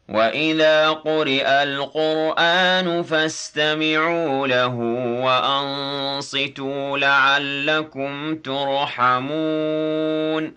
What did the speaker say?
وَإِذَا قُرِئَ الْقُرْآنُ فَاسْتَمِعُوا لَهُ وَأَنصِتُوا لَعَلَّكُمْ تُرْحَمُونَ